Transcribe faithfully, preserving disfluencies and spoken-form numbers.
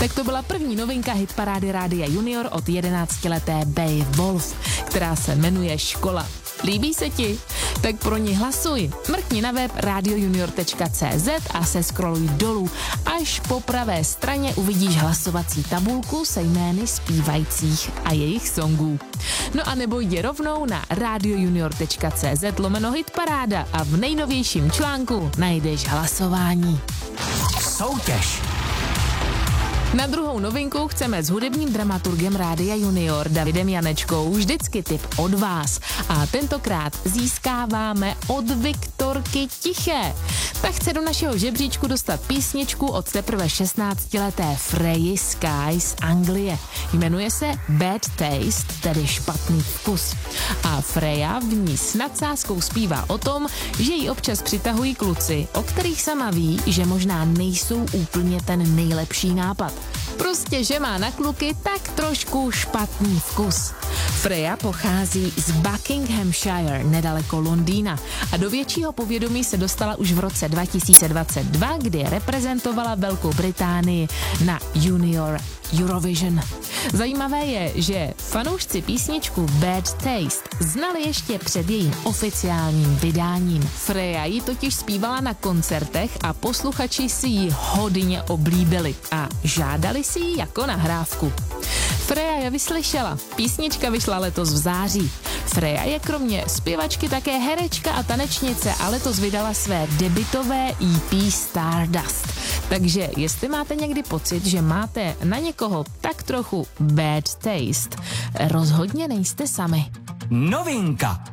Tak to byla první novinka hitparády Rádia Junior od jedenáctileté Bey Wolf, která se jmenuje Škola. Líbí se ti? Tak pro ní hlasuj. Mrkni na web radiojunior tečka cé zet a se scrolluj dolů. Až po pravé straně uvidíš hlasovací tabulku se jmény zpívajících a jejich songů. No a nebo jdi rovnou na radiojunior tečka cé zet lomeno hitparáda a v nejnovějším článku najdeš hlasování. Soutěž. Na druhou novinku chceme s hudebním dramaturgem Rádia Junior Davidem Janečkou vždycky tip od vás. A tentokrát získáváme od Viktorky Tiché. Ta chce do našeho žebříčku dostat písničku od teprve šestnáctileté Freji Sky z Anglie. Jmenuje se Bad Taste, tedy špatný vkus. A Freja v ní s nadsázkou zpívá o tom, že ji občas přitahují kluci, o kterých sama ví, že možná nejsou úplně ten nejlepší nápad. Prostě, že má na kluky tak trošku špatný vkus. Freja pochází z Buckinghamshire, nedaleko Londýna, a do většího povědomí se dostala už v roce dva tisíce dvacet dva, kdy reprezentovala Velkou Británii na Junior Eurovision. Zajímavé je, že fanoušci písničku Bad Taste znali ještě před jejím oficiálním vydáním. Freja ji totiž zpívala na koncertech a posluchači si ji hodně oblíbili a žádali si ji jako nahrávku. Freja je vyslyšela. Písnička vyšla letos v září. Freja je kromě zpěvačky také herečka a tanečnice a letos vydala své debutové E P Stardust. Takže jestli máte někdy pocit, že máte na někoho tak trochu bad taste, rozhodně nejste sami. Novinka.